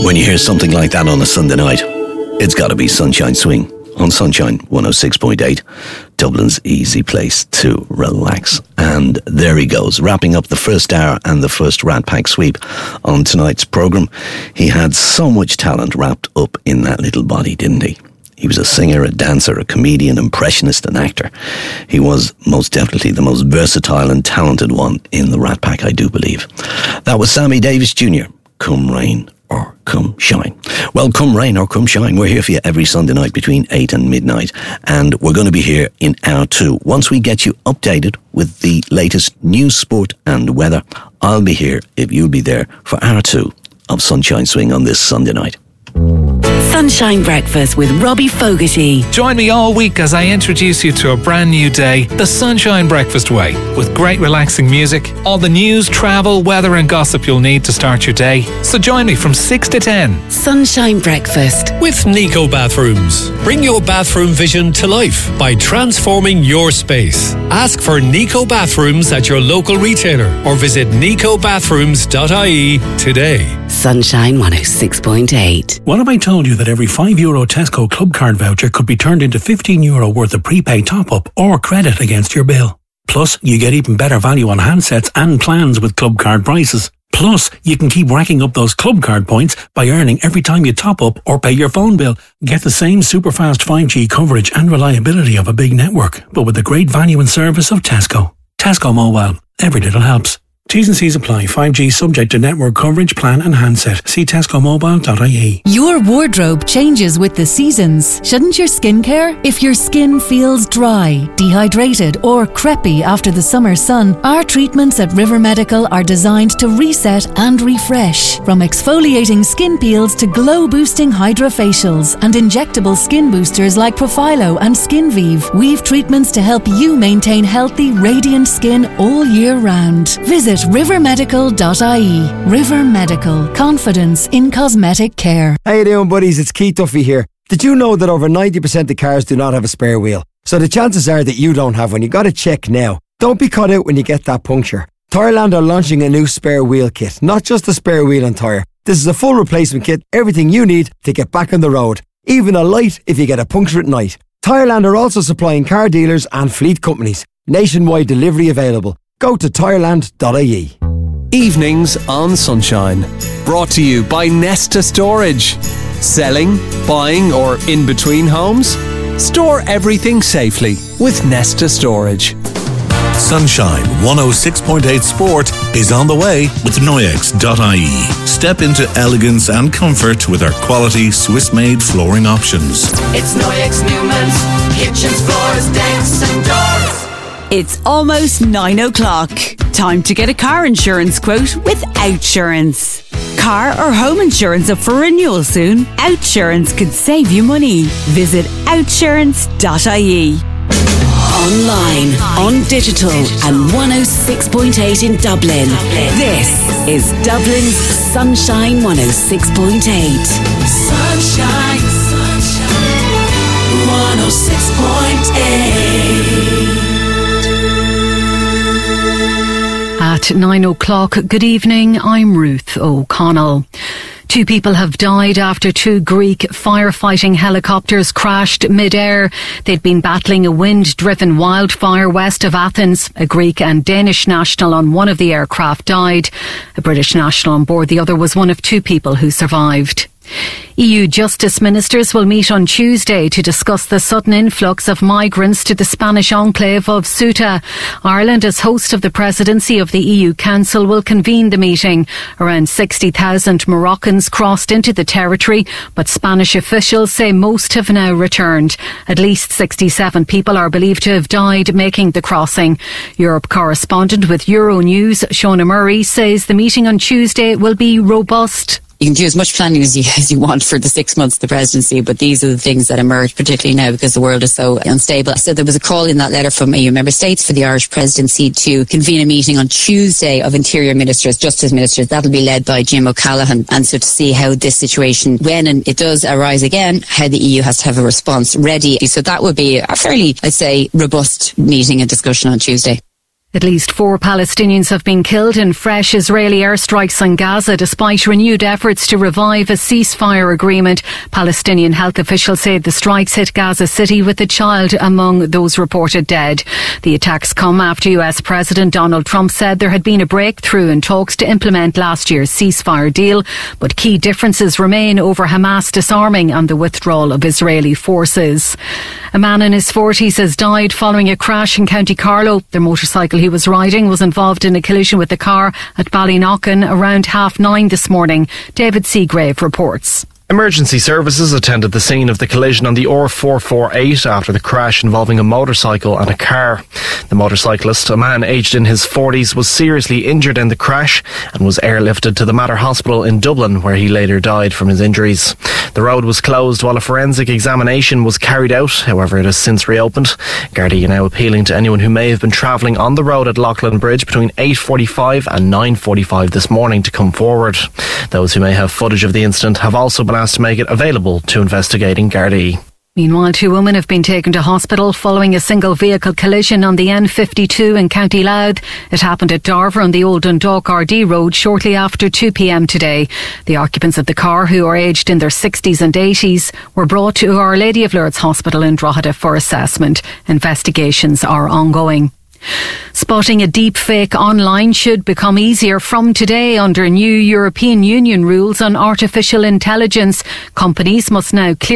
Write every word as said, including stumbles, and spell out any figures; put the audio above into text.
When you hear something like that on a Sunday night, it's got to be Sunshine Swing on Sunshine one oh six point eight, Dublin's easy place to relax. And there he goes, wrapping up the first hour and the first Rat Pack sweep on tonight's programme. He had so much talent wrapped up in that little body, didn't he? He was a singer, a dancer, a comedian, impressionist, an actor. He was most definitely the most versatile and talented one in the Rat Pack, I do believe. That was Sammy Davis Junior, Come Rain or Come Shine. Well, come rain or come shine, we're here for you every Sunday night between eight and midnight, and we're going to be here in hour two. Once we get you updated with the latest news, sport and weather, I'll be here if you'll be there for hour two of Sunshine Swing on this Sunday night. Sunshine Breakfast with Robbie Fogarty. Join me all week as I introduce you to a brand new day, the Sunshine Breakfast way, with great relaxing music, all the news, travel, weather and gossip you'll need to start your day. So join me from six to ten. Sunshine Breakfast with Nico Bathrooms. Bring your bathroom vision to life by transforming your space. Ask for Nico Bathrooms at your local retailer or visit nico bathrooms dot I E today. Sunshine one oh six point eight. What have I told you that every five euro Tesco Club Card voucher could be turned into fifteen euro worth of prepaid top-up or credit against your bill? Plus, you get even better value on handsets and plans with Club Card prices. Plus, you can keep racking up those Club Card points by earning every time you top up or pay your phone bill. Get the same super fast five G coverage and reliability of a big network, but with the great value and service of Tesco. Tesco Mobile. Every little helps. T's and C's apply. five G subject to network coverage, plan and handset. See tesco mobile dot I E. Your wardrobe changes with the seasons. Shouldn't your skin care? If your skin feels dry, dehydrated or crepey after the summer sun, our treatments at River Medical are designed to reset and refresh. From exfoliating skin peels to glow-boosting hydrofacials and injectable skin boosters like Profilo and Skinvive, we've treatments to help you maintain healthy, radiant skin all year round. Visit river medical dot I E. River Medical. Confidence in cosmetic care. How you doing, buddies? It's Keith Duffy here. Did you know that over ninety percent of cars do not have a spare wheel? So the chances are that you don't have one. You got to check now. Don't be caught out when you get that puncture. Tyreland are launching a new spare wheel kit. Not just a spare wheel and tyre. This is a full replacement kit. Everything you need to get back on the road. Even a light if you get a puncture at night. Tyreland are also supplying car dealers and fleet companies. Nationwide delivery available. Go to tyreland dot I E. Evenings on Sunshine. Brought to you by Nesta Storage. Selling, buying or in between homes? Store everything safely with Nesta Storage. Sunshine one oh six point eight Sport is on the way with Noyex dot I E. Step into elegance and comfort with our quality Swiss-made flooring options. It's Noyex Newman's kitchens, floors, decks and doors. It's almost nine o'clock. Time to get a car insurance quote with Outsurance. Car or home insurance up for renewal soon? Outsurance could save you money. Visit outsurance dot I E. Online, on digital and one oh six point eight in Dublin. This is Dublin's Sunshine one oh six point eight. Sunshine, sunshine, one oh six point eight. At nine o'clock, good evening, I'm Ruth O'Connell. Two people have died after two Greek firefighting helicopters crashed mid-air. They'd been battling a wind-driven wildfire west of Athens. A Greek and Danish national on one of the aircraft died. A British national on board the other was one of two people who survived. E U justice ministers will meet on Tuesday to discuss the sudden influx of migrants to the Spanish enclave of Ceuta. Ireland, as host of the presidency of the E U Council, will convene the meeting. Around sixty thousand Moroccans crossed into the territory, but Spanish officials say most have now returned. At least sixty-seven people are believed to have died making the crossing. Europe correspondent with Euronews, Shona Murray, says the meeting on Tuesday will be robust. You can do as much planning as you, as you want for the six months of the presidency, but these are the things that emerge, particularly now because the world is so unstable. So there was a call in that letter from E U member states for the Irish presidency to convene a meeting on Tuesday of interior ministers, justice ministers. That'll be led by Jim O'Callaghan. And so to see how this situation, when and it does arise again, how the E U has to have a response ready. So that would be a fairly, I'd say, robust meeting and discussion on Tuesday. At least four Palestinians have been killed in fresh Israeli airstrikes on Gaza despite renewed efforts to revive a ceasefire agreement. Palestinian health officials say the strikes hit Gaza City with a child among those reported dead. The attacks come after U S President Donald Trump said there had been a breakthrough in talks to implement last year's ceasefire deal, but key differences remain over Hamas disarming and the withdrawal of Israeli forces. A man in his forties has died following a crash in County Carlow. The motorcycle he was riding was involved in a collision with a car at Ballyknocken around half nine this morning. David Seagrave reports. Emergency services attended the scene of the collision on the R four forty-eight after the crash involving a motorcycle and a car. The motorcyclist, a man aged in his forties, was seriously injured in the crash and was airlifted to the Mater Hospital in Dublin, where he later died from his injuries. The road was closed while a forensic examination was carried out. However, it has since reopened. Gardaí are now appealing to anyone who may have been travelling on the road at Loughlin Bridge between eight forty-five and nine forty-five this morning to come forward. Those who may have footage of the incident have also been asked to make it available to investigating Gardaí. Meanwhile, two women have been taken to hospital following a single vehicle collision on the N fifty-two in County Louth. It happened at Darver on the Old Dundalk R D road shortly after two p.m. today. The occupants of the car, who are aged in their sixties and eighties, were brought to Our Lady of Lourdes Hospital in Drogheda for assessment. Investigations are ongoing. Spotting a deep fake online should become easier from today under new European Union rules on artificial intelligence. Companies must now clear